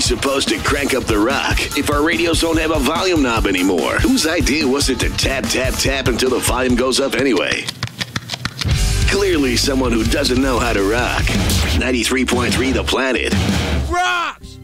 supposed to crank up the rock if our radios don't have a volume knob anymore? Whose idea was it to tap, tap, tap until the volume goes up anyway? Clearly someone who doesn't know how to rock. 93.3 The Planet. Rocks!